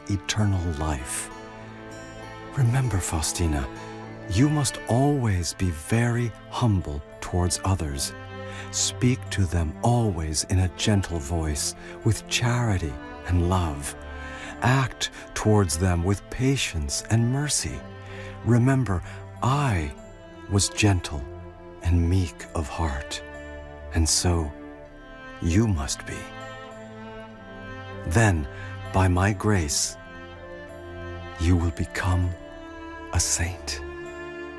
eternal life. Remember, Faustina, you must always be very humble towards others. Speak to them always in a gentle voice, with charity and love. Act towards them with patience and mercy. Remember, I was gentle and meek of heart, and so you must be. Then, by my grace, you will become a saint.